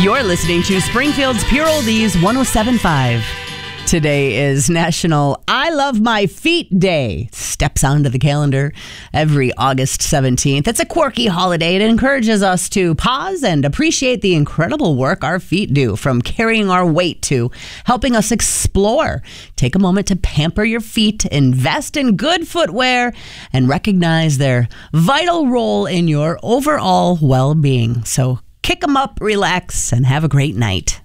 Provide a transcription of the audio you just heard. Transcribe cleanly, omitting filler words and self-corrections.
You're listening to Springfield's Pure Oldies 107.5. Today is National I Love My Feet Day. Steps onto the calendar every August 17th. It's a quirky holiday. It encourages us to pause and appreciate the incredible work our feet do, from carrying our weight to helping us explore. Take a moment to pamper your feet, invest in good footwear, and recognize their vital role in your overall well-being. So kick them up, relax, and have a great night.